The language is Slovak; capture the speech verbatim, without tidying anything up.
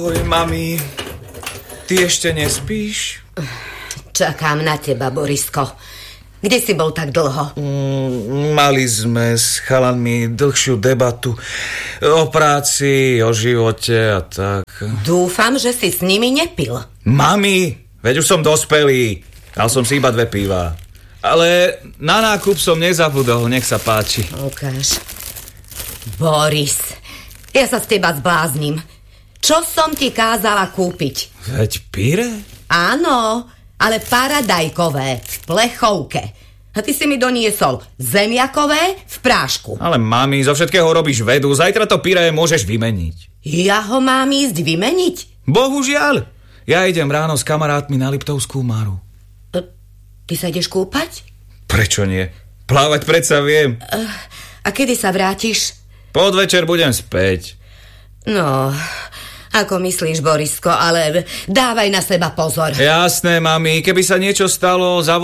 Ahoj, mami. Ty ešte nespíš? Čakám na teba, Borisko. Kde si bol tak dlho? Mm, mali sme s chalanmi dlhšiu debatu o práci, o živote a tak. Dúfam, že si s nimi nepil. Mami, veď už som dospelý. Dal som si iba dve piva. Ale na nákup som nezabudol, nech sa páči. Ukáž. Boris, ja sa z teba zbláznim. Čo som ti kázala kúpiť? Veď píre? Áno, ale paradajkové v plechovke. A ty si mi doniesol zemiakové v prášku. Ale mami, zo všetkého robíš vedu. Zajtra to píre môžeš vymeniť. Ja ho mám ísť vymeniť? Bohužiaľ. Ja idem ráno s kamarátmi na Liptovskú Maru. E, ty sa ideš kúpať? Prečo nie? Plávať predsa viem. E, a kedy sa vrátiš? Podvečer budem späť. No, ako myslíš, Borisko, ale dávaj na seba pozor. Jasné, mami, keby sa niečo stalo, zavolaj